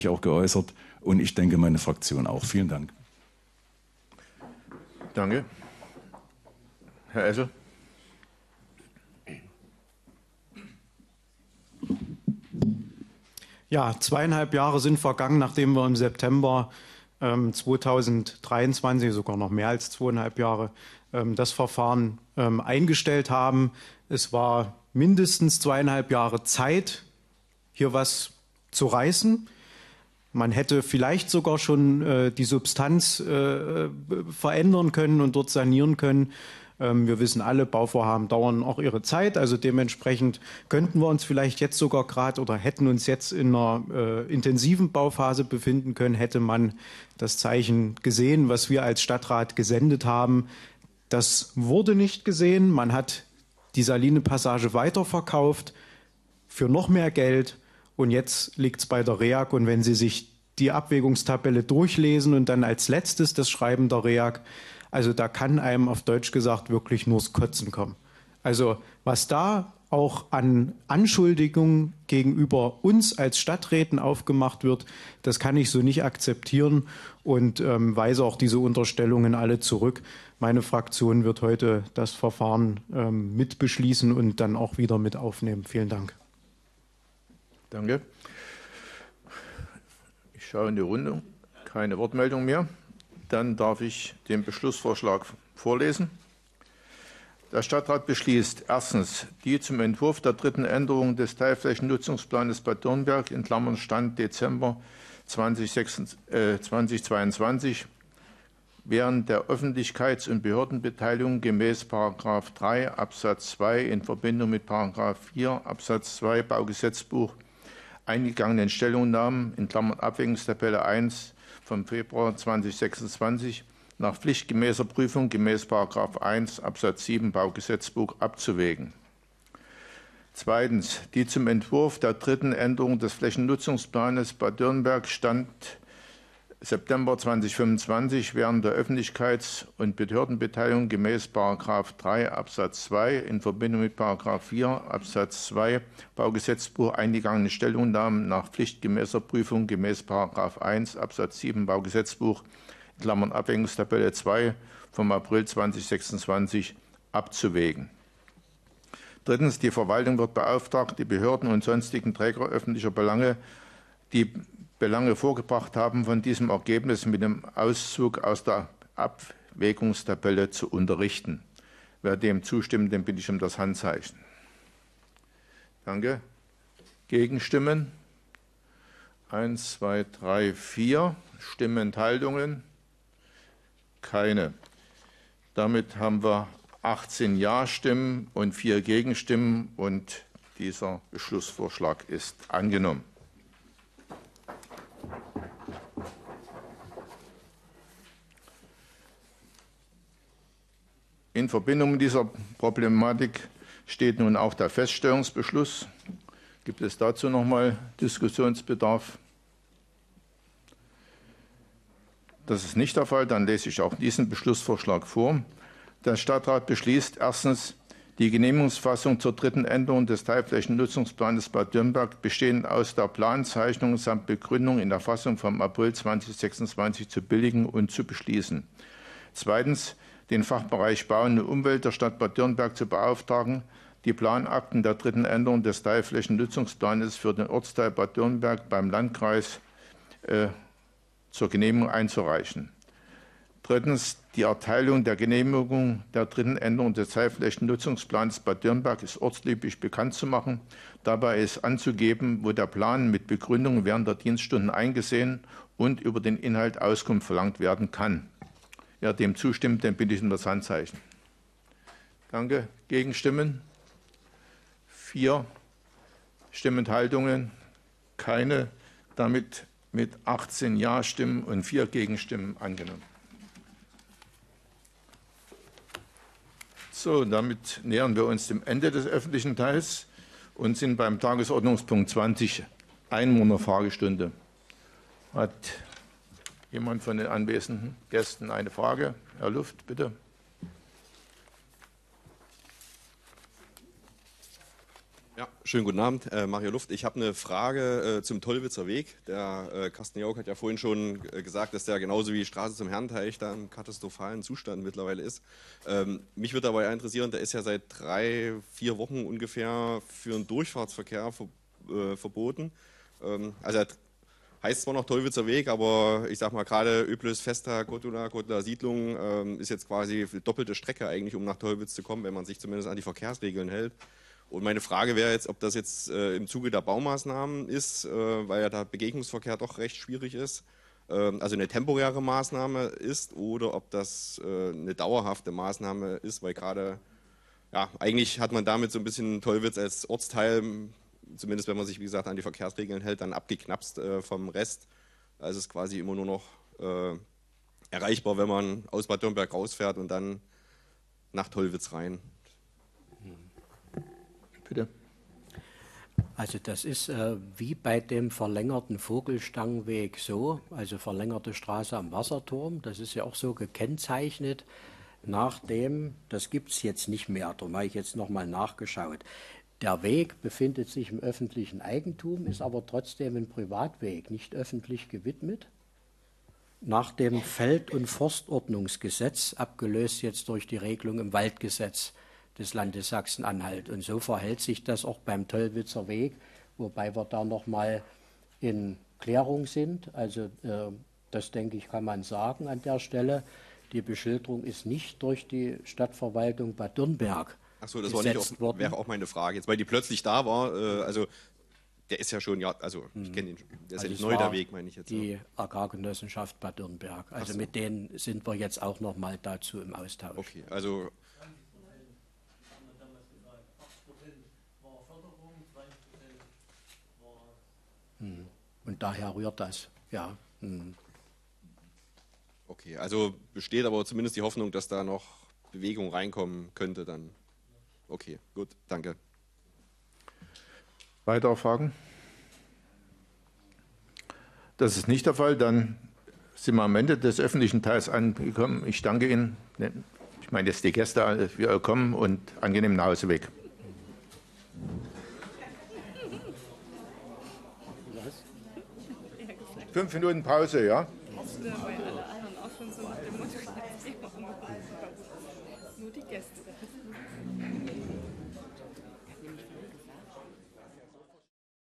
auch geäußert und ich denke, meine Fraktion auch. Vielen Dank. Danke. Herr Essel. Ja, 2,5 Jahre sind vergangen, nachdem wir im September 2023, sogar noch mehr als 2,5 Jahre, das Verfahren eingestellt haben. Es war mindestens 2,5 Jahre Zeit, hier was zu reißen. Man hätte vielleicht sogar schon die Substanz verändern können und dort sanieren können. Wir wissen alle, Bauvorhaben dauern auch ihre Zeit. Also dementsprechend könnten wir uns vielleicht jetzt sogar gerade oder hätten uns jetzt in einer intensiven Bauphase befinden können, hätte man das Zeichen gesehen, was wir als Stadtrat gesendet haben. Das wurde nicht gesehen. Man hat die Saline-Passage weiterverkauft für noch mehr Geld. Und jetzt liegt es bei der REAG. Und wenn Sie sich die Abwägungstabelle durchlesen und dann als letztes das Schreiben der REAG, also da kann einem auf Deutsch gesagt wirklich nur das Kotzen kommen. Also was da auch an Anschuldigungen gegenüber uns als Stadträten aufgemacht wird, das kann ich so nicht akzeptieren und weise auch diese Unterstellungen alle zurück. Meine Fraktion wird heute das Verfahren mit beschließen und dann auch wieder mit aufnehmen. Vielen Dank. Danke. Ich schaue in die Runde. Keine Wortmeldung mehr. Dann darf ich den Beschlussvorschlag vorlesen. Der Stadtrat beschließt erstens die zum Entwurf der dritten Änderung des Teilflächennutzungsplanes Bad Dürnberg in Klammern Stand Dezember 2022 während der Öffentlichkeits- und Behördenbeteiligung gemäß § 3 Absatz 2 in Verbindung mit § 4 Absatz 2 Baugesetzbuch eingegangenen Stellungnahmen in Klammern Abwägungstabelle 1 vom Februar 2026 nach pflichtgemäßer Prüfung gemäß § 1 Absatz 7 Baugesetzbuch abzuwägen. Zweitens, die zum Entwurf der dritten Änderung des Flächennutzungsplanes Bad Dürnberg Stand September 2025 während der Öffentlichkeits- und Behördenbeteiligung gemäß § 3 Absatz 2 in Verbindung mit § 4 Absatz 2 Baugesetzbuch eingegangene Stellungnahmen nach pflichtgemäßer Prüfung gemäß § 1 Absatz 7 Baugesetzbuch in Klammern Abwägungstabelle 2 vom April 2026 abzuwägen. Drittens, die Verwaltung wird beauftragt, die Behörden und sonstigen Träger öffentlicher Belange, die Belange vorgebracht haben, von diesem Ergebnis mit dem Auszug aus der Abwägungstabelle zu unterrichten. Wer dem zustimmt, den bitte ich um das Handzeichen. Danke. Gegenstimmen? 1, 2, 3, 4. Stimmenthaltungen? Keine. Damit haben wir 18 Ja-Stimmen und 4 Gegenstimmen und dieser Beschlussvorschlag ist angenommen. In Verbindung mit dieser Problematik steht nun auch der Feststellungsbeschluss. Gibt es dazu noch mal Diskussionsbedarf? Das ist nicht der Fall. Dann lese ich auch diesen Beschlussvorschlag vor. Der Stadtrat beschließt erstens die Genehmigungsfassung zur dritten Änderung des Teilflächennutzungsplanes Bad Dürnberg, bestehend aus der Planzeichnung samt Begründung in der Fassung vom April 2026 zu billigen und zu beschließen. Zweitens, den Fachbereich Bau und Umwelt der Stadt Bad Dürnberg zu beauftragen, die Planakten der dritten Änderung des Teilflächennutzungsplanes für den Ortsteil Bad Dürnberg beim Landkreis zur Genehmigung einzureichen. Drittens, die Erteilung der Genehmigung der dritten Änderung des Teilflächennutzungsplans Bad Dürnberg ist ortstypisch bekannt zu machen. Dabei ist anzugeben, wo der Plan mit Begründung während der Dienststunden eingesehen und über den Inhalt Auskunft verlangt werden kann. Wer dem zustimmt, den bitte ich um das Handzeichen. Danke. Gegenstimmen? 4. Stimmenthaltungen? Keine. Damit mit 18 Ja-Stimmen und 4 Gegenstimmen angenommen. So, damit nähern wir uns dem Ende des öffentlichen Teils und sind beim Tagesordnungspunkt 20, Einwohnerfragestunde. Hat jemand von den anwesenden Gästen eine Frage? Herr Luft, bitte. Ja, Schönen guten Abend, Mario Luft. Ich habe eine Frage zum Tollwitzer Weg. Der Carsten Jauch hat ja vorhin schon gesagt, dass der genauso wie Straße zum Herrenteich da im katastrophalen Zustand mittlerweile ist. Mich würde aber interessieren, der ist ja seit 3-4 Wochen ungefähr für den Durchfahrtsverkehr verboten. Also er heißt zwar noch Tollwitzer Weg, aber ich sag mal gerade Öblös, Vesta, Gotula Siedlung ist jetzt quasi die doppelte Strecke eigentlich, um nach Tollwitz zu kommen, wenn man sich zumindest an die Verkehrsregeln hält. Und meine Frage wäre jetzt, ob das jetzt im Zuge der Baumaßnahmen ist, weil ja der Begegnungsverkehr doch recht schwierig ist, also eine temporäre Maßnahme ist, oder ob das eine dauerhafte Maßnahme ist, weil gerade, ja, eigentlich hat man damit so ein bisschen Tollwitz als Ortsteil, zumindest wenn man sich, wie gesagt, an die Verkehrsregeln hält, dann abgeknapst vom Rest. Also es ist quasi immer nur noch erreichbar, wenn man aus Bad Dürnberg rausfährt und dann nach Tollwitz rein. Bitte. Also das ist wie bei dem verlängerten Vogelstangweg so, also verlängerte Straße am Wasserturm, das ist ja auch so gekennzeichnet. Nachdem, das gibt es jetzt nicht mehr, darum habe ich jetzt nochmal nachgeschaut. Der Weg befindet sich im öffentlichen Eigentum, ist aber trotzdem ein Privatweg, nicht öffentlich gewidmet. Nach dem Feld- und Forstordnungsgesetz, abgelöst jetzt durch die Regelung im Waldgesetz des Landes Sachsen-Anhalt. Und so verhält sich das auch beim Tollwitzer Weg, wobei wir da nochmal in Klärung sind. Also das, denke ich, kann man sagen an der Stelle. Die Beschilderung ist nicht durch die Stadtverwaltung Bad Dürnberg Achso, das gesetzt worden. wäre auch meine Frage jetzt, weil die plötzlich da war. Also der ist ja schon, ja, also ich kenne den, der ist ja nicht neu, der Weg, meine ich jetzt. Die Agrargenossenschaft Bad Dürnberg. Also mit denen sind wir jetzt auch nochmal dazu im Austausch. Okay, also und daher rührt das, ja. okay, also besteht aber zumindest die Hoffnung, dass da noch Bewegung reinkommen könnte dann. Okay, gut, danke. Weitere Fragen? Das ist nicht der Fall. Dann sind wir am Ende des öffentlichen Teils angekommen. Ich danke Ihnen. Ich meine jetzt die Gäste für Ihr Kommen und angenehmen Nachhauseweg. 5 Minuten Pause, ja? Weil alle anderen auch schon so nach dem Motto, nur die Gäste.